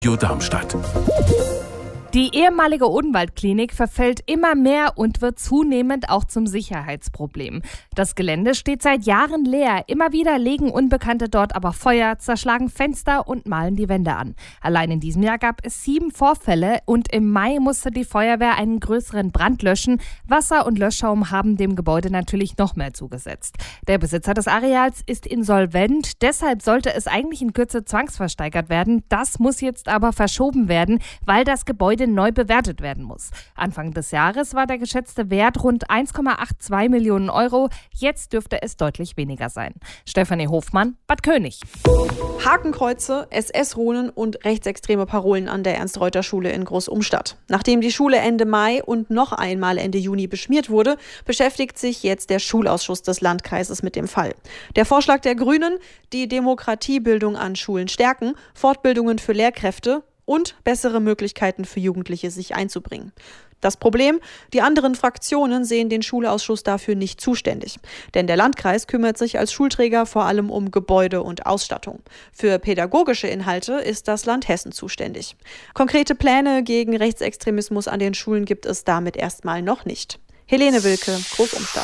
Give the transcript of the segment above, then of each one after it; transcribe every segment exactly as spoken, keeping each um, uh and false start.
Darmstadt. Die ehemalige Odenwaldklinik verfällt immer mehr und wird zunehmend auch zum Sicherheitsproblem. Das Gelände steht seit Jahren leer. Immer wieder legen Unbekannte dort aber Feuer, zerschlagen Fenster und malen die Wände an. Allein in diesem Jahr gab es sieben Vorfälle und im Mai musste die Feuerwehr einen größeren Brand löschen. Wasser und Löschschaum haben dem Gebäude natürlich noch mehr zugesetzt. Der Besitzer des Areals ist insolvent, deshalb sollte es eigentlich in Kürze zwangsversteigert werden. Das muss jetzt aber verschoben werden, weil das Gebäude neu bewertet werden muss. Anfang des Jahres war der geschätzte Wert rund eins Komma zweiundachtzig Millionen Euro. Jetzt dürfte es deutlich weniger sein. Stefanie Hofmann, Bad König. Hakenkreuze, S S-Runen und rechtsextreme Parolen an der Ernst-Reuter-Schule in Groß-Umstadt. Nachdem die Schule Ende Mai und noch einmal Ende Juni beschmiert wurde, beschäftigt sich jetzt der Schulausschuss des Landkreises mit dem Fall. Der Vorschlag der Grünen, die Demokratiebildung an Schulen stärken, Fortbildungen für Lehrkräfte und bessere Möglichkeiten für Jugendliche, sich einzubringen. Das Problem, die anderen Fraktionen sehen den Schulausschuss dafür nicht zuständig. Denn der Landkreis kümmert sich als Schulträger vor allem um Gebäude und Ausstattung. Für pädagogische Inhalte ist das Land Hessen zuständig. Konkrete Pläne gegen Rechtsextremismus an den Schulen gibt es damit erstmal noch nicht. Helene Wilke, Groß-Umstadt.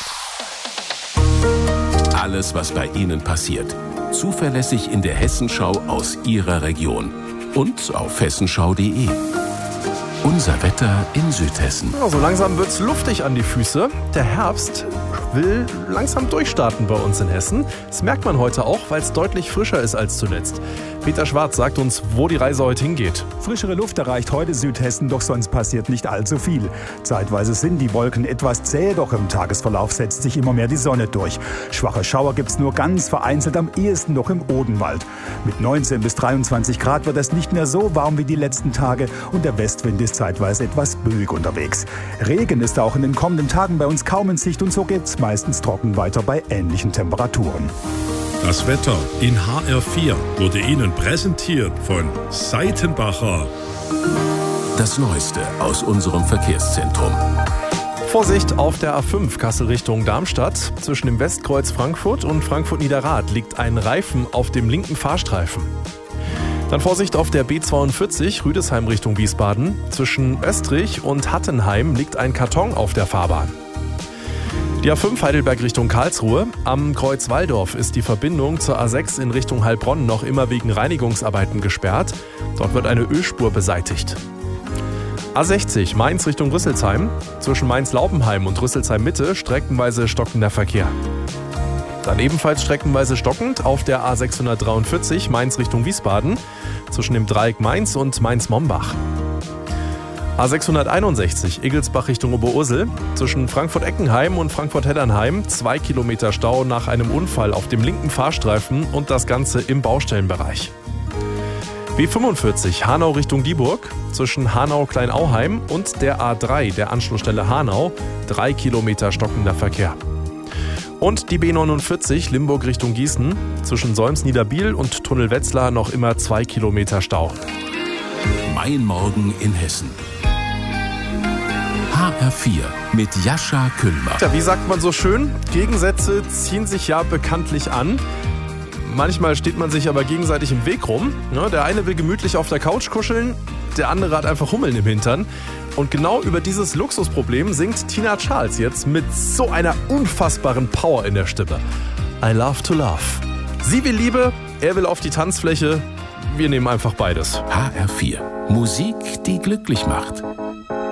Alles, was bei Ihnen passiert. Zuverlässig in der Hessenschau aus Ihrer Region. Und auf hessenschau punkt de. Unser Wetter in Südhessen. Ja, so langsam wird's luftig an die Füße. Der Herbst will langsam durchstarten bei uns in Hessen. Das merkt man heute auch, weil es deutlich frischer ist als zuletzt. Peter Schwarz sagt uns, wo die Reise heute hingeht. Frischere Luft erreicht heute Südhessen, doch sonst passiert nicht allzu viel. Zeitweise sind die Wolken etwas zäh, doch im Tagesverlauf setzt sich immer mehr die Sonne durch. Schwache Schauer gibt's nur ganz vereinzelt, am ehesten noch im Odenwald. Mit neunzehn bis dreiundzwanzig Grad wird es nicht mehr so warm wie die letzten Tage und der Westwind ist zeitweise etwas böig unterwegs. Regen ist auch in den kommenden Tagen bei uns kaum in Sicht und so geht's meistens trocken weiter bei ähnlichen Temperaturen. Das Wetter in H R vier wurde Ihnen präsentiert von Seitenbacher. Das Neueste aus unserem Verkehrszentrum. Vorsicht auf der A fünf Kassel Richtung Darmstadt. Zwischen dem Westkreuz Frankfurt und Frankfurt-Niederrad liegt ein Reifen auf dem linken Fahrstreifen. Dann Vorsicht auf der B zweiundvierzig Rüdesheim Richtung Wiesbaden. Zwischen Österreich und Hattenheim liegt ein Karton auf der Fahrbahn. Die A fünf Heidelberg Richtung Karlsruhe. Am Kreuz Walldorf ist die Verbindung zur A sechs in Richtung Heilbronn noch immer wegen Reinigungsarbeiten gesperrt. Dort wird eine Ölspur beseitigt. A sechzig Mainz Richtung Rüsselsheim. Zwischen Mainz-Laupenheim und Rüsselsheim-Mitte streckenweise stockender Verkehr. Dann ebenfalls streckenweise stockend auf der A sechshundertdreiundvierzig Mainz Richtung Wiesbaden. Zwischen dem Dreieck Mainz und Mainz-Mombach. A sechshunderteinundsechzig Egelsbach Richtung Oberursel. Zwischen Frankfurt-Eckenheim und Frankfurt-Heddernheim zwei Kilometer Stau nach einem Unfall auf dem linken Fahrstreifen und das Ganze im Baustellenbereich. B fünfundvierzig Hanau Richtung Dieburg. Zwischen Hanau-Kleinauheim und der A drei der Anschlussstelle Hanau drei Kilometer stockender Verkehr. Und die B neunundvierzig Limburg Richtung Gießen. Zwischen Solms-Niederbiel und Tunnel Wetzlar noch immer zwei Kilometer Stau. Mein Morgen in Hessen. H R vier mit Jascha Küllmer. Ja, wie sagt man so schön? Gegensätze ziehen sich ja bekanntlich an. Manchmal steht man sich aber gegenseitig im Weg rum. Ja, der eine will gemütlich auf der Couch kuscheln, der andere hat einfach Hummeln im Hintern. Und genau über dieses Luxusproblem singt Tina Charles jetzt mit so einer unfassbaren Power in der Stimme. I love to love. Sie will Liebe, er will auf die Tanzfläche. Wir nehmen einfach beides. H R vier. Musik, die glücklich macht.